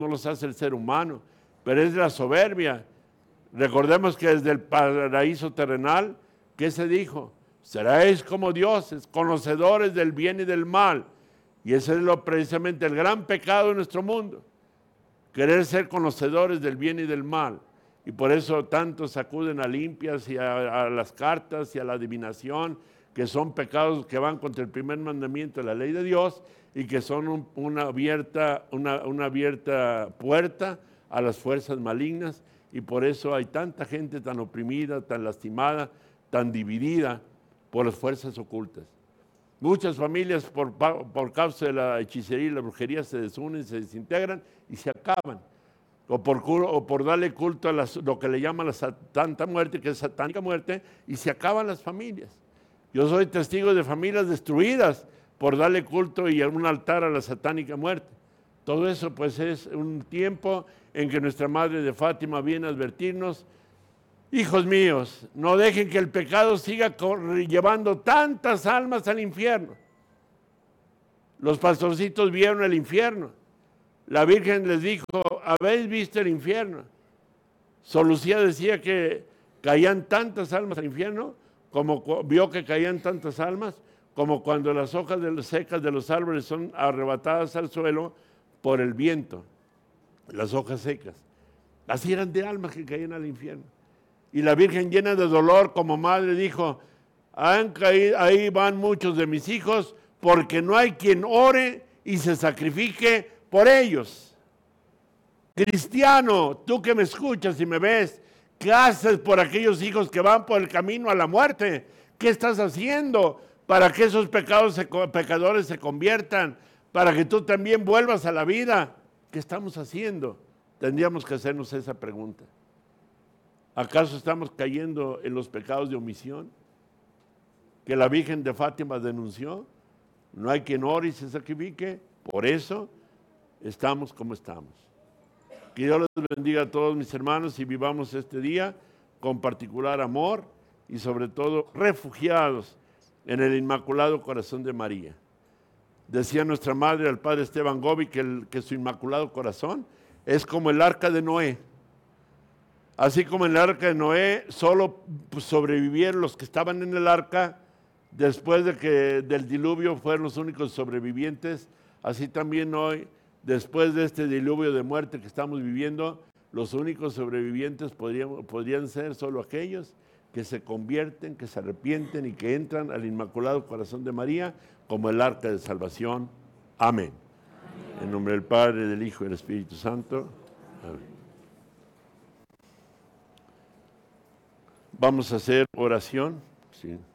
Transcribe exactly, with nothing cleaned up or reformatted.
no los hace el ser humano, pero es la soberbia. Recordemos que desde el paraíso terrenal, ¿qué se dijo? Seréis como dioses, conocedores del bien y del mal. Y ese es lo, precisamente el gran pecado de nuestro mundo, querer ser conocedores del bien y del mal. Y por eso tantos acuden a limpias y a, a las cartas y a la adivinación, que son pecados que van contra el primer mandamiento de la ley de Dios y que son un, una, abierta, una, una abierta puerta a las fuerzas malignas. Y por eso hay tanta gente tan oprimida, tan lastimada, tan dividida por las fuerzas ocultas. Muchas familias por, por causa de la hechicería y la brujería se desunen, se desintegran y se acaban. O por, o por darle culto a las, lo que le llaman la santa muerte, que es satánica muerte, y se acaban las familias. Yo soy testigo de familias destruidas por darle culto y un altar a la satánica muerte. Todo eso pues es un tiempo en que nuestra Madre de Fátima viene a advertirnos: hijos míos, no dejen que el pecado siga llevando tantas almas al infierno. Los pastorcitos vieron el infierno. La Virgen les dijo: ¿habéis visto el infierno? Sor Lucía decía que caían tantas almas al infierno, como vio que caían tantas almas, como cuando las hojas de los secas de los árboles son arrebatadas al suelo por el viento, las hojas secas. Así eran de almas que caían al infierno. Y la Virgen, llena de dolor como madre, dijo: Han caído, ahí van muchos de mis hijos, porque no hay quien ore y se sacrifique por ellos. Cristiano, tú que me escuchas y me ves, ¿qué haces por aquellos hijos que van por el camino a la muerte? ¿Qué estás haciendo para que esos pecados se, pecadores se conviertan? Para que tú también vuelvas a la vida. ¿Qué estamos haciendo? Tendríamos que hacernos esa pregunta. ¿Acaso estamos cayendo en los pecados de omisión que la Virgen de Fátima denunció? No hay quien ore y se sacrifique. Por eso estamos como estamos. Que Dios les bendiga a todos mis hermanos y vivamos este día con particular amor y sobre todo refugiados en el Inmaculado Corazón de María. Decía nuestra madre, al padre Esteban Gobi, que, el, que su Inmaculado Corazón es como el arca de Noé. Así como en el arca de Noé solo sobrevivieron los que estaban en el arca, después de que del diluvio fueron los únicos sobrevivientes, así también hoy, después de este diluvio de muerte que estamos viviendo, los únicos sobrevivientes podrían, podrían ser solo aquellos que se convierten, que se arrepienten y que entran al Inmaculado Corazón de María como el arca de salvación. Amén. Amén. En nombre del Padre, del Hijo y del Espíritu Santo. Amén. Vamos a hacer oración. Sí.